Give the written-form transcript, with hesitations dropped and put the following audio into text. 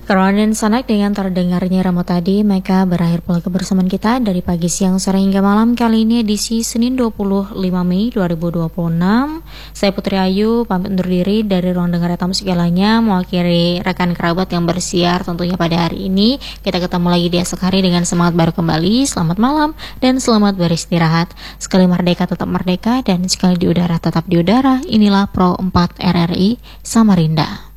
Keronen sanak dengan terdengarnya Ramo tadi, maka berakhir pula kebersamaan kita dari pagi, siang, sore hingga malam. Kali ini edisi Senin 25 Mei 2026. Saya Putri Ayu, pamit undur diri dari ruang dengar tamu segalanya, mewakili rekan kerabat yang bersiar tentunya pada hari ini. Kita ketemu lagi di esok hari dengan semangat baru kembali. Selamat malam dan selamat beristirahat. Sekali merdeka tetap merdeka, dan sekali di udara tetap di udara. Inilah Pro 4 RRI Samarinda.